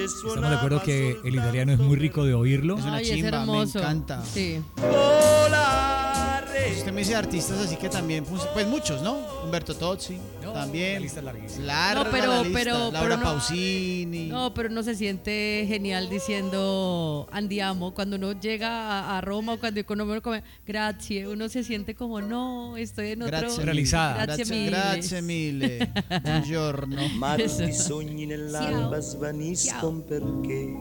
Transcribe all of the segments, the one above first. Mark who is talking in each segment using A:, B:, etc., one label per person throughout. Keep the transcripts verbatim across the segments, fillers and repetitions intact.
A: Estamos de acuerdo que el italiano es muy rico de oírlo.
B: Es una
C: Ay,
B: chimba,
C: es hermoso.
B: me encanta.
C: Sí.
B: Usted me dice artistas así que también, pues, pues muchos, ¿no? Humberto Tozzi,
A: No,
B: también.
A: la lista es larguísima.
B: Larga
C: No, pero-
B: la lista.
C: pero-
B: Laura
C: pero no-
B: Pausini.
C: No, pero uno se siente genial diciendo andiamo. Cuando uno llega a, a Roma o cuando uno come grazie, uno se siente como no, estoy en otro.
B: Grazie
A: Realizada.
C: Grazie
B: Grazie,
C: mille.
B: grazie mille. Buongiorno.
D: Ma tutti i sogni nell'alba
C: Ciao.
D: svaniscono perché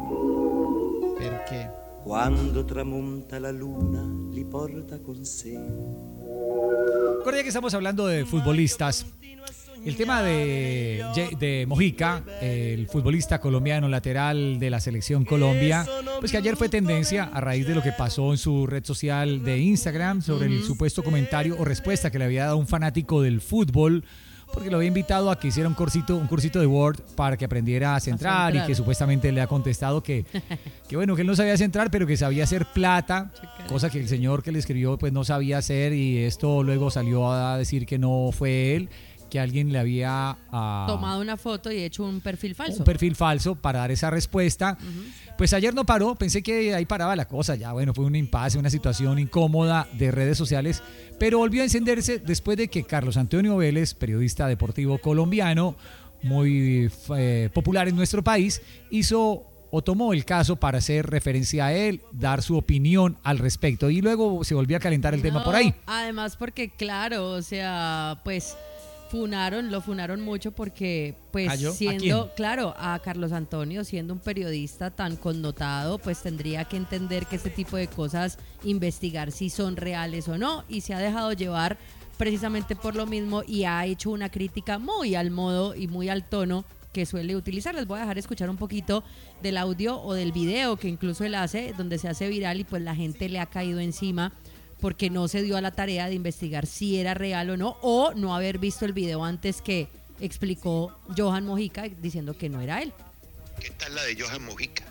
B: Perché?
D: quando tramonta la luna li porta con sé.
A: Recuerda que estamos hablando de futbolistas. El tema de, de Mojica, el futbolista colombiano lateral de la selección Colombia, pues que ayer fue tendencia a raíz de lo que pasó en su red social de Instagram sobre el supuesto comentario o respuesta que le había dado un fanático del fútbol, porque lo había invitado a que hiciera un cursito, un cursito de Word para que aprendiera a centrar,
C: centrar.
A: y que supuestamente le ha contestado que, que bueno, que él no sabía centrar, pero que sabía hacer plata, cosa que el señor que le escribió pues no sabía hacer, y esto luego salió a decir que no fue él, que alguien le había ah,
C: Tomado una foto y hecho un perfil falso.
A: un perfil falso para dar esa respuesta. Pues ayer no paró, pensé que ahí paraba la cosa, ya bueno, fue un impasse, una situación incómoda de redes sociales, pero volvió a encenderse después de que Carlos Antonio Vélez, periodista deportivo colombiano, muy eh, popular en nuestro país, hizo o tomó el caso para hacer referencia a él, dar su opinión al respecto, y luego se volvió a calentar el tema
C: No,
A: por ahí.
C: Además porque claro, o sea, pues funaron, lo funaron mucho porque pues
A: ¿Ah, yo? ¿A
C: siendo,
A: quién?
C: claro, a Carlos Antonio, siendo un periodista tan connotado, pues tendría que entender que este tipo de cosas, investigar si son reales o no, y se ha dejado llevar precisamente por lo mismo y ha hecho una crítica muy al modo y muy al tono que suele utilizar. Les voy a dejar escuchar un poquito del audio o del video que incluso él hace, donde se hace viral y pues la gente le ha caído encima porque no se dio a la tarea de investigar si era real o no, o no haber visto el video antes que explicó Johan Mojica diciendo que no era él.
E: ¿Qué tal la de Johan Mojica?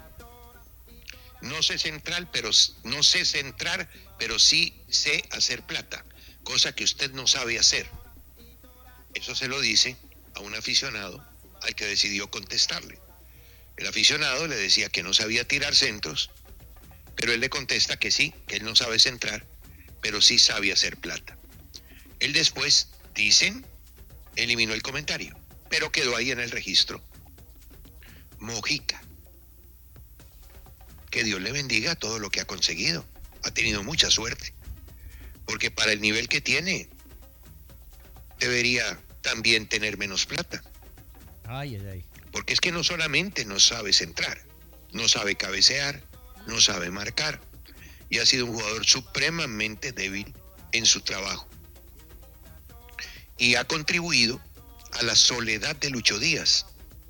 E: No sé central, pero no sé centrar, pero sí sé hacer plata, cosa que usted no sabe hacer. Eso se lo dice a un aficionado al que decidió contestarle. El aficionado le decía que no sabía tirar centros, pero él le contesta que sí, que él no sabe centrar, pero sí sabe hacer plata. Él después, dicen, eliminó el comentario, pero quedó ahí en el registro. Mojica. Que Dios le bendiga todo lo que ha conseguido. Ha tenido mucha suerte. Porque para el nivel que tiene, debería también tener menos plata.
A: Ay, ay, ay.
E: Porque es que no solamente no sabe centrar, no sabe cabecear, no sabe marcar. Y ha sido un jugador supremamente débil en su trabajo. Y ha contribuido a la soledad de Lucho Díaz.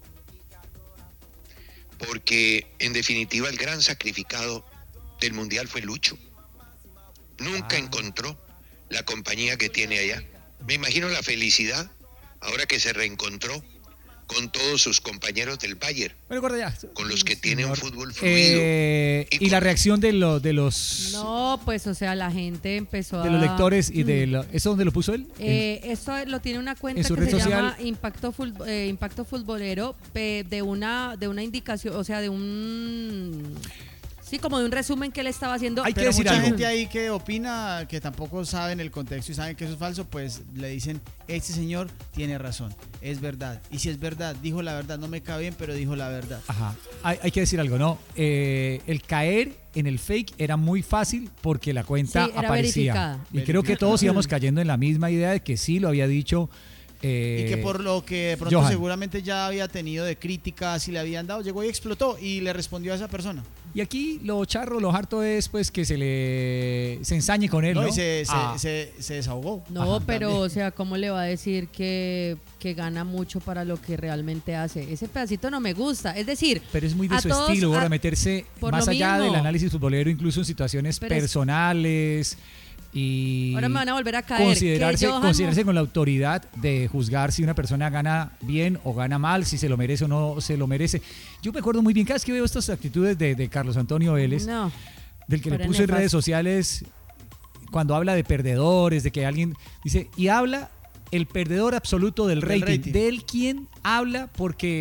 E: Porque, en definitiva, el gran sacrificado del Mundial fue Lucho. Nunca
A: Ah.
E: encontró la compañía que tiene allá. Me imagino la felicidad ahora que se reencontró con todos sus compañeros del Bayern,
A: Bueno, corta ya.
E: con los que tiene un
A: Señor.
E: fútbol fluido.
A: Eh,
E: Y
A: y la
E: con-
A: reacción de, lo- de los
C: No, pues o sea, la gente empezó
A: de los
C: a...
A: lectores y de lo- ¿eso dónde lo puso él?
C: Eh, esto lo tiene una cuenta
A: en su
C: que
A: red
C: se
A: social.
C: llama Impacto, Fut- eh, Impacto Futbolero, pe- de una de una indicación, o sea, de un... Sí, como de un resumen que él estaba haciendo.
A: Hay que
B: Pero
A: decir
B: mucha
A: algo.
B: gente ahí que opina, que tampoco saben el contexto y saben que eso es falso, pues le dicen, este señor tiene razón, es verdad. Y si es verdad, dijo la verdad, no me cae bien, pero dijo la verdad.
A: Ajá. Hay, hay que decir algo, ¿no? Eh, el caer en el fake era muy fácil porque la cuenta
C: Sí, era
A: aparecía.
C: verificada.
A: Y creo que todos íbamos cayendo en la misma idea de que sí lo había dicho. eh,
B: Y que por lo que de pronto
A: Johan.
B: seguramente ya había tenido de críticas y le habían dado, llegó y explotó y le respondió a esa persona.
A: Y aquí lo charro, lo harto es pues que se le se ensañe con él, ¿no?
B: No, y se, se,
A: Ah,
B: se, se desahogó.
C: No,
A: Ajá.
C: pero
B: También.
C: o sea, ¿cómo le va a decir que, que gana mucho para lo que realmente hace? Ese pedacito no me gusta. Es decir,
A: pero es muy de
C: a
A: su
C: todos,
A: estilo, ahora
C: a-
A: meterse
C: por
A: más
C: lo
A: allá
C: mismo.
A: del análisis futbolero, incluso en situaciones
C: Pero es-
A: personales y
C: ahora me van a volver a caer.
A: considerarse,
C: que Johan
A: considerarse
C: Mo-
A: con la autoridad de juzgar si una persona gana bien o gana mal, si se lo merece o no se lo merece. Yo me acuerdo muy bien, cada vez que veo estas actitudes de, de Carlos Antonio Vélez,
C: No,
A: del que le
C: pero
A: puso en
C: nefasto.
A: redes sociales, cuando habla de perdedores, de que alguien dice, y habla el perdedor absoluto del
B: Del
A: rating,
B: rating.
A: de él quien habla porque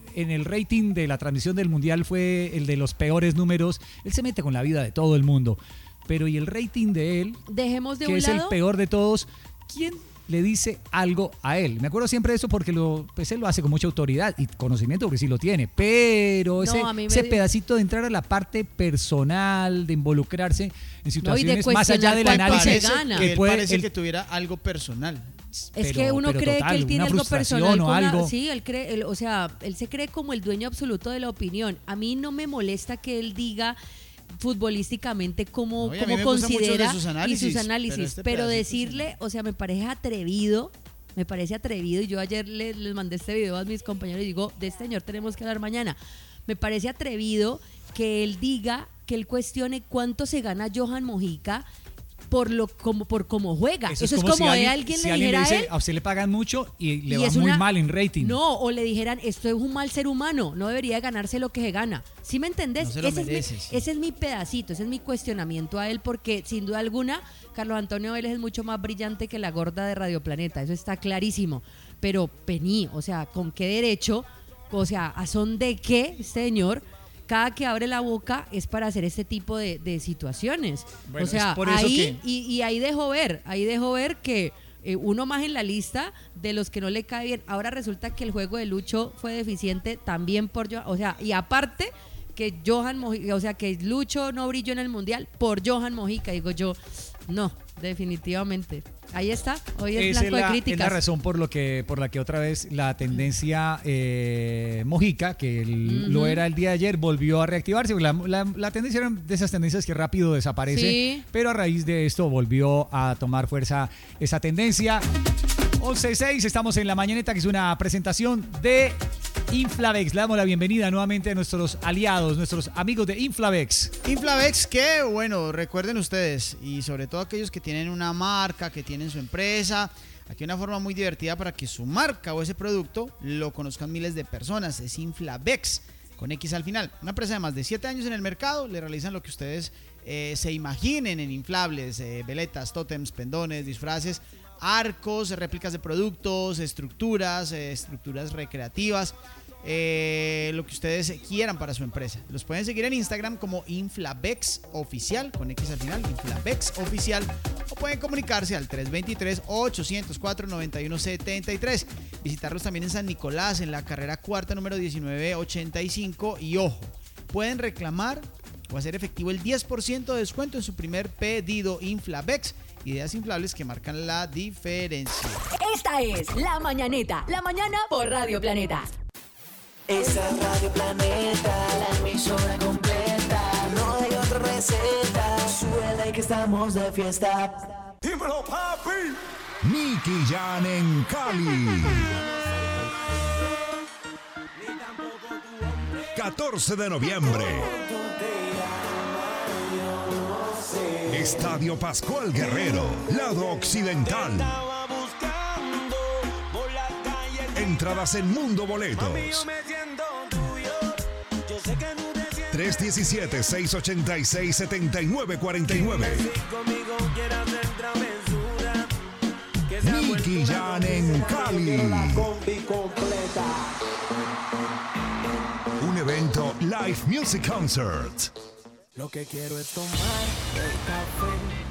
A: en el rating de la transmisión del Mundial fue el de los peores números. Él se mete con la vida de todo el mundo. Pero y el rating de él,
C: Dejemos de
A: que
C: un
A: es
C: lado.
A: el peor de todos, ¿quién le dice algo a él? Me acuerdo siempre de eso porque lo, pues él lo hace con mucha autoridad y conocimiento porque sí lo tiene. Pero
C: No,
A: ese,
C: a mí me
A: ese
C: di-
A: pedacito de entrar a la parte personal, de involucrarse en
C: No, y de
A: situaciones más allá
C: cuestionar
A: del
C: cuánto
A: análisis
C: se gana.
B: que
A: que
B: él
A: puede...
B: parece
A: él-
B: que tuviera algo personal.
C: Es
A: Pero-
C: que uno
A: pero
C: cree
A: total,
C: que él tiene
A: una
C: algo
A: frustración
C: personal
A: o
C: con la-
A: algo.
C: sí, él cree, él- o sea, él se cree como el dueño absoluto de la opinión. A mí no me molesta que él diga futbolísticamente cómo,
B: No, y a mí
C: cómo
B: me gustan mucho de
C: considera
B: sus
C: y
B: análisis,
C: sus análisis,
B: pero este
C: pero,
B: pedacito
C: decirle, o sea, me parece atrevido, me parece atrevido, y yo ayer le- les mandé este video a mis compañeros y digo, de este señor tenemos que hablar mañana. Me parece atrevido que él diga, que él cuestione cuánto se gana Johan Mojica por lo como por cómo juega. Eso, es como,
A: si
C: de
A: alguien,
C: alguien
A: si
C: le
A: alguien
C: dijera
A: le
C: a
A: dice,
C: él.
A: a usted le pagan mucho y le
C: y
A: va
C: es
A: muy
C: una-
A: mal en rating.
C: No, o le dijeran, esto es un mal ser humano, no debería ganarse lo que se gana. ¿Sí me entendés?
B: No se lo
C: ese,
B: merece,
C: es mi,
B: sí.
C: ese es mi pedacito, ese es mi cuestionamiento a él, porque sin duda alguna, Carlos Antonio Vélez es mucho más brillante que la gorda de Radio Planeta, eso está clarísimo. Pero, Pení, o sea, ¿con qué derecho? O sea, ¿a son de qué, señor? Cada que abre la boca es para hacer este tipo de, de situaciones.
A: Bueno,
C: o sea,
A: es por eso
C: ahí,
A: que-
C: y, y ahí dejó ver, ahí dejó ver que eh, uno más en la lista de los que no le cae bien. Ahora resulta que el juego de Lucho fue deficiente también por Johan, o sea, y aparte que Johan Mojica, o sea, que Lucho no brilló en el Mundial por Johan Mojica, digo yo, no, definitivamente. Ahí está, hoy es
A: Esa
C: blanco
A: es la,
C: de
A: es
C: críticas.
A: la razón por lo que por la que otra vez la tendencia eh, Mojica, que el-
C: Ujú.
A: lo era el día de ayer, volvió a reactivarse. La, la- la tendencia era de esas tendencias que rápido desaparece,
C: Sí.
A: pero a raíz de esto volvió a tomar fuerza esa tendencia. once seis, estamos en La Mañaneta, que es una presentación de Inflavex. Le damos la bienvenida nuevamente a nuestros aliados, nuestros amigos de Inflavex.
B: Inflavex, que bueno, recuerden ustedes, y sobre todo aquellos que tienen una marca, que tienen su empresa, aquí una forma muy divertida para que su marca o ese producto lo conozcan miles de personas, es Inflavex, con X al final. Una empresa de más de siete años en el mercado, le realizan lo que ustedes eh, se imaginen en inflables, eh, veletas, tótems, pendones, disfraces, arcos, réplicas de productos, estructuras, eh, estructuras recreativas, eh, lo que ustedes quieran para su empresa. Los pueden seguir en Instagram como Inflavex Oficial, con X al final, Inflavex Oficial, o pueden comunicarse al tres dos tres, ocho cero cuatro, nueve uno siete tres. Visitarlos también en San Nicolás, en la carrera cuarta número diecinueve ochenta y cinco, y ojo, pueden reclamar o hacer efectivo el diez por ciento de descuento en su primer pedido. Inflavex, ideas inflables que marcan la diferencia.
F: Esta es La Mañaneta, la mañana por Radio Planeta.
G: Esa es Radio Planeta, la emisora completa. No hay otra receta. Suele que estamos de fiesta.
H: ¡Dímelo, papi!
I: Nicky Jam en Cali. catorce de noviembre. Estadio Pascual Guerrero, lado occidental. Entradas en Mundo Boletos. tres uno siete, seis ocho seis, siete nueve cuatro nueve. Nicky Jam en Cali. Un evento Live Music Concert.
G: Lo que quiero es tomar el café